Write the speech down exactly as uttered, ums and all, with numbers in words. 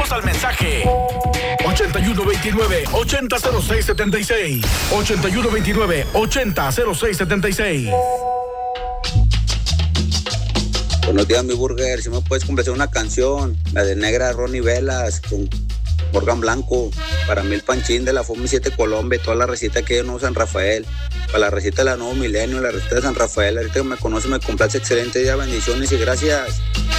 Mándanos al mensaje ochenta y uno veintinueve, ochenta cero seis setenta y seis. ochenta y uno veintinueve, ochenta cero seis setenta y seis. Buenos días, mi burger. Si me puedes complacer una canción, la de Negra Ronnie Velas con Morgan Blanco. Para mí el panchín de la F O M I siete Colombia, toda la receta que hay en Nuevo San Rafael. Para la receta de la Nuevo Milenio, la receta de San Rafael. Ahorita que me conoce, me complace. Excelente día, bendiciones y gracias.